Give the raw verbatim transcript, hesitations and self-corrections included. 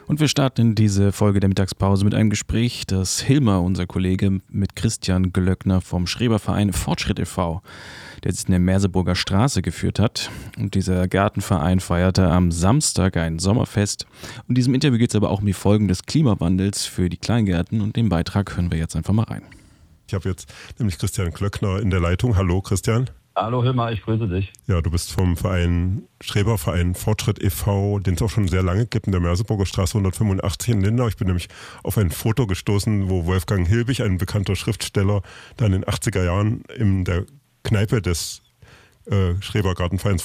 Und wir starten in diese Folge der Mittagspause mit einem Gespräch, das Hilmar, unser Kollege, mit Christian Glöckner vom Schreberverein Fortschritt e V, der sich in der Merseburger Straße geführt hat. Und dieser Gartenverein feierte am Samstag ein Sommerfest. Und in diesem Interview geht es aber auch um die Folgen des Klimawandels für die Kleingärten. Und den Beitrag hören wir jetzt einfach mal rein. Ich habe jetzt nämlich Christian Glöckner in der Leitung. Hallo Christian. Hallo Hilmar, ich grüße dich. Ja, du bist vom Verein Schreberverein Fortschritt e V, den es auch schon sehr lange gibt, in der Merseburger Straße hundertfünfundachtzig in Lindau. Ich bin nämlich auf ein Foto gestoßen, wo Wolfgang Hilbig, ein bekannter Schriftsteller, dann in den achtziger Jahren in der Kneipe des äh, Schrebergartenvereins